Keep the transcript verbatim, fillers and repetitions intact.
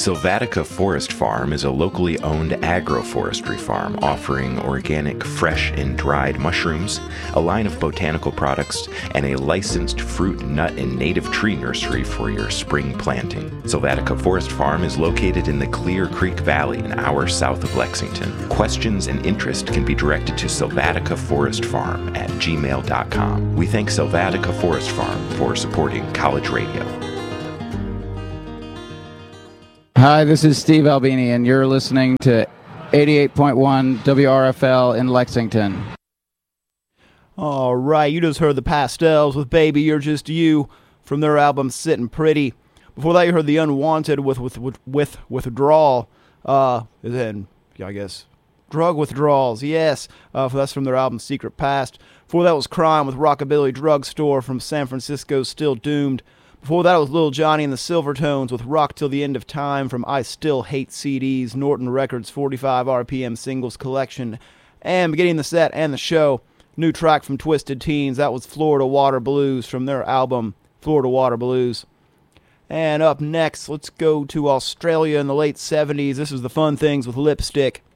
Sylvatica Forest Farm is a locally owned agroforestry farm offering organic, fresh, and dried mushrooms, a line of botanical products, and a licensed fruit, nut, and native tree nursery for your spring planting. Sylvatica Forest Farm is located in the Clear Creek Valley, an hour south of Lexington. Questions and interest can be directed to Sylvatica Forest Farm at gmail dot com. We thank Sylvatica Forest Farm for supporting College Radio. Hi, this is Steve Albini, and you're listening to eighty-eight point one W R F L in Lexington. All right, you just heard the Pastels with Baby You're Just You from their album Sittin' Pretty. Before that, you heard The Unwanted with with with, with Withdrawal. Uh, and then, yeah, I guess, Drug Withdrawals, yes. Uh, that's from their album Secret Past. Before that was Crime with Rockabilly Drugstore from San Francisco's Still Doomed. Before that was Lil Johnny and the Silvertones with Rock Till the End of Time from I Still Hate C Ds, Norton Records forty-five R P M Singles Collection. And beginning the set and the show, new track from Twisted Teens, that was Florida Water Blues from their album Florida Water Blues. And up next, let's go to Australia in the late seventies. This is the Fun Things with Lipstick.